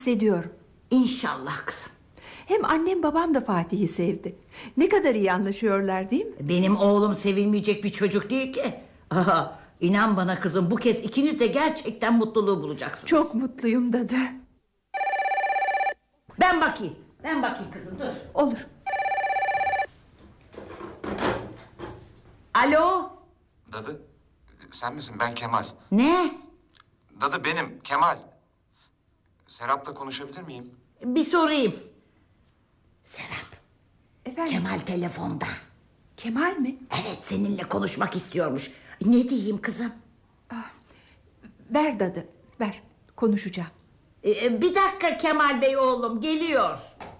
hissediyorum. İnşallah kızım. Hem annem babam da Fatih'i sevdi. Ne kadar iyi anlaşıyorlar değil mi? Benim oğlum sevilmeyecek bir çocuk değil ki. Aha, inan bana kızım, bu kez ikiniz de gerçekten mutluluğu bulacaksınız. Çok mutluyum dadı. Ben bakayım kızım, dur. Olur. Alo. Dadı, sen misin? Ben Kemal. Ne? Dadı benim, Kemal. Serap'la konuşabilir miyim? Bir sorayım. Serap, Efendim? Kemal telefonda. Kemal mi? Evet, seninle konuşmak istiyormuş. Ne diyeyim kızım? Ver dadı, ver. Konuşacağım. Bir dakika Kemal Bey oğlum, geliyor.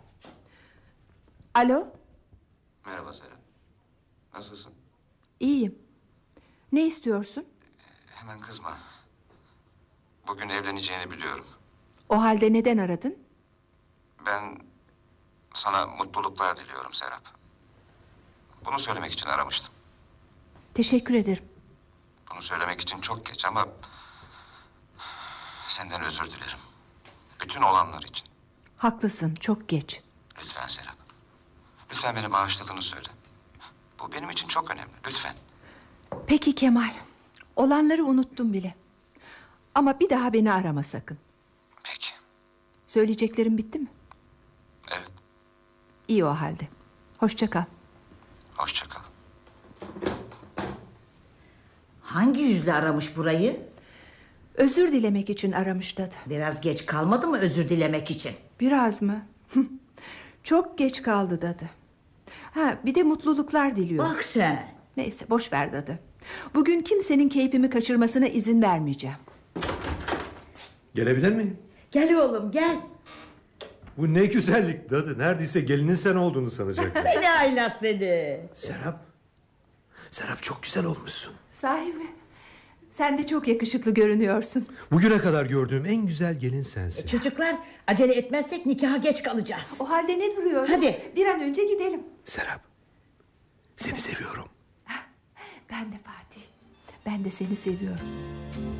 Alo? Merhaba Serap. Nasılsın? İyiyim. Ne istiyorsun? Hemen kızma. Bugün evleneceğini biliyorum. O halde neden aradın? Ben sana mutluluklar diliyorum Serap. Bunu söylemek için aramıştım. Teşekkür ederim. Bunu söylemek için çok geç ama... senden özür dilerim. Bütün olanlar için. Haklısın, çok geç. Lütfen Serap. Lütfen beni bağışladığını söyle. Bu benim için çok önemli. Lütfen. Peki Kemal. Olanları unuttum bile. Ama bir daha beni arama sakın. Peki. Söyleyeceklerim bitti mi? Evet. İyi o halde. Hoşça kal. Hoşça kal. Hangi yüzle aramış burayı? Özür dilemek için aramış dadı. Biraz geç kalmadı mı özür dilemek için? Biraz mı? Çok geç kaldı dadı. Ha, bir de mutluluklar diliyor. Bak sen. Neyse boş ver dadı. Bugün kimsenin keyfimi kaçırmasına izin vermeyeceğim. Gelebilir miyim? Gel oğlum gel. Bu ne güzellik dadı. Neredeyse gelinin sen olduğunu sanacaktım. Seni haylaz seni. Serap. Serap çok güzel olmuşsun. Sahi mi? Sen de çok yakışıklı görünüyorsun. Bugüne kadar gördüğüm en güzel gelin sensin. Çocuklar, acele etmezsek nikaha geç kalacağız. O halde ne duruyoruz? Hadi. Bir an önce gidelim. Serap. Seni seviyorum. Ben de Fatih. Ben de seni seviyorum.